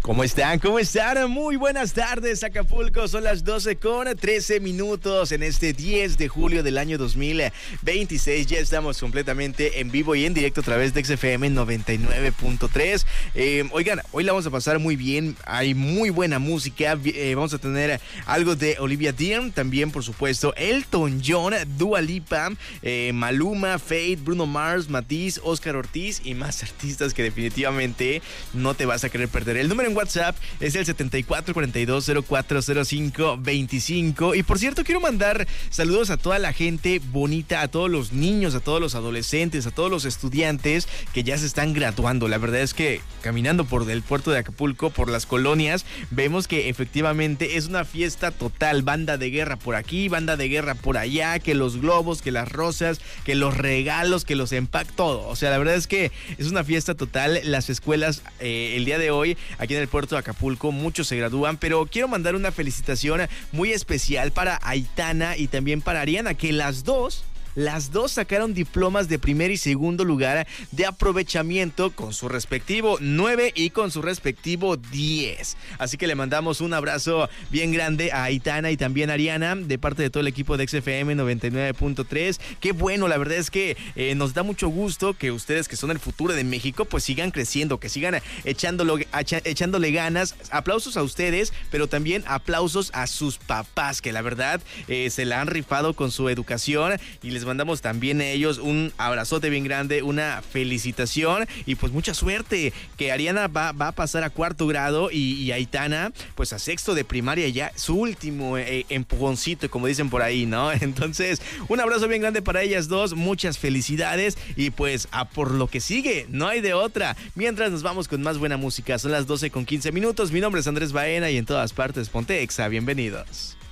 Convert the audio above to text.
¿Cómo están? ¿Cómo están? Muy buenas tardes, Acapulco. Son las 12:13 en este 10 de julio del año 2026. Ya estamos completamente en vivo y en directo a través de XFM 99.3. Oigan, hoy la vamos a pasar muy bien. Hay muy buena música. Vamos a tener algo de Olivia Dean. También, por supuesto, Elton John, Dua Lipa, Maluma, Fate, Bruno Mars, Matiz, Oscar Ortiz y más artistas que definitivamente no te vas a querer perder. El número en WhatsApp es el 7442040525. Y por cierto, quiero mandar saludos a toda la gente bonita, a todos los niños, a todos los adolescentes, a todos los estudiantes que ya se están graduando. La verdad es que caminando por el puerto de Acapulco, por las colonias, vemos que efectivamente es una fiesta total. Banda de guerra por aquí, banda de guerra por allá, que los globos, que las rosas, que los regalos, que los empaques, todo. O sea, la verdad es que es una fiesta total. Las escuelas el día de hoy aquí en el puerto de Acapulco, muchos se gradúan, pero quiero mandar una felicitación muy especial para Aitana y también para Ariana, que las dos sacaron diplomas de primer y segundo lugar de aprovechamiento con su respectivo 9 y con su respectivo 10. Así que le mandamos un abrazo bien grande a Aitana y también a Ariana de parte de todo el equipo de XFM 99.3. Qué bueno, la verdad es que nos da mucho gusto que ustedes, que son el futuro de México, pues sigan creciendo, que sigan echándole ganas. Aplausos a ustedes, pero también aplausos a sus papás, que la verdad se la han rifado con su educación, y les mandamos también a ellos un abrazote bien grande, una felicitación y pues mucha suerte, que Ariana va a pasar a cuarto grado y Aitana pues a sexto de primaria, ya su último empujoncito, como dicen por ahí, ¿no? Entonces, un abrazo bien grande para ellas dos, muchas felicidades y pues a por lo que sigue, no hay de otra. Mientras nos vamos con más buena música, son las 12:15. Mi nombre es Andrés Baena y en todas partes ponte Exa, bienvenidos.